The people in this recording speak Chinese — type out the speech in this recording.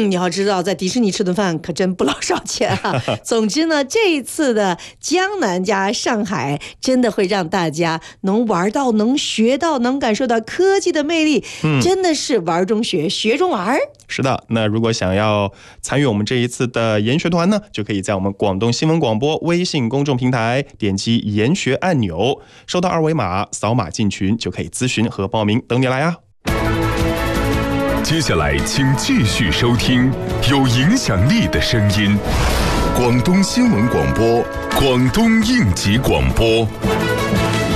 你要知道在迪士尼吃顿饭可真不老少钱啊。总之呢，这一次的江南加上海真的会让大家能玩到、能学到、能感受到科技的魅力，真的是玩中学，学中玩。 是的，那如果想要参与我们这一次的研学团呢，就可以在我们广东新闻广播微信公众平台点击研学按钮，收到二维码，扫码进群就可以咨询和报名，等你来啊。 接下来请继续收听有影响力的声音，广东新闻广播，广东应急广播。